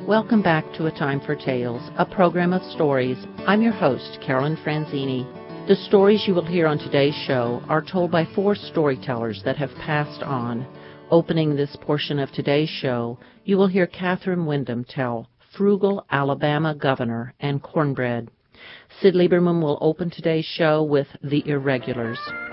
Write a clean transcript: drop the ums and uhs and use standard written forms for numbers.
Welcome back to A Time for Tales, a program of stories. I'm your host, Carolyn Franzini. The stories you will hear on today's show are told by 4 storytellers that have passed on. Opening this portion of today's show, you will hear Catherine Wyndham tell Frugal Alabama Governor and Cornbread. Sid Lieberman will open today's show with The Irregulars.